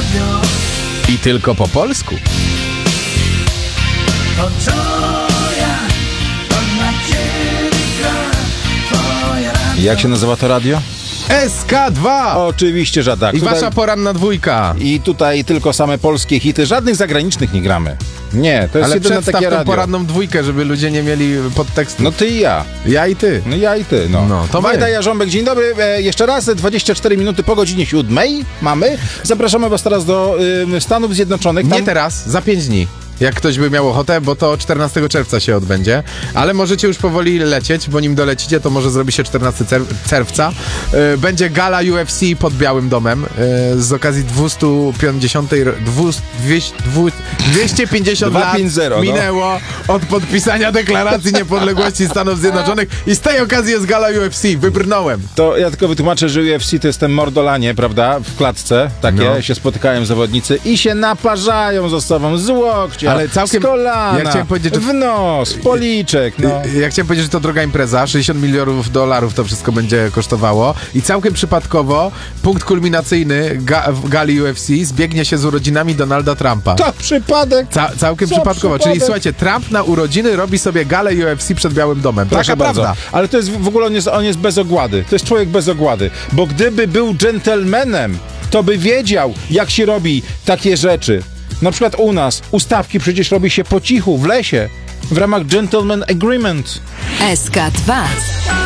radio. I tylko po polsku. To co ja, to dla ciebie gra twoje radio. Jak się nazywa to radio? SK2! Oczywiście, że tak. I Tutaj- wasza poranna dwójka. I tutaj tylko same polskie hity, żadnych zagranicznych nie gramy. Nie, to jest Ale jedyne przedstaw takie tą radio. poranną dwójkę, żeby ludzie nie mieli podtekstu. No ty i ja. Ja i ty. No ja i ty, no. No, to my. Wajda Jarząbek, dzień dobry. Jeszcze raz, 24 minuty po godzinie 7 mamy. Zapraszamy was teraz do Stanów Zjednoczonych. Nie Tam... teraz, za 5 dni. Jak ktoś by miał ochotę, bo to 14 czerwca się odbędzie. Ale możecie już powoli lecieć, bo nim dolecicie, to może zrobi się 14 czerwca. Będzie gala UFC pod Białym Domem z okazji 250 lat 250, no. minęło od podpisania deklaracji niepodległości Stanów Zjednoczonych i z tej okazji jest gala UFC. Wybrnąłem. To ja tylko wytłumaczę, że UFC to jest ten mordolanie, prawda? W klatce takie No. się spotykają zawodnicy i się naparzają ze sobą z łokcia, Ale całkiem- z kolana, ja chciałem powiedzieć, że- w nos, policzek, no. Ja chciałem powiedzieć, że to droga impreza, $60 milionów to wszystko będzie kosztowało i całkiem przypadkowo punkt kulminacyjny w gali UFC zbiegnie się z urodzinami Donalda Trumpa. To przypadek. Całkiem Co przypadkowo, przypadek? czyli słuchajcie, Trump na urodziny robi sobie galę UFC przed Białym Domem. Proszę Taka bardzo. prawda. Ale to jest w ogóle on jest bez ogłady. To jest człowiek bez ogłady. Bo gdyby był dżentelmenem, to by wiedział, jak się robi takie rzeczy. Na przykład u nas ustawki przecież robi się po cichu, w lesie, w ramach gentleman agreement. SK2.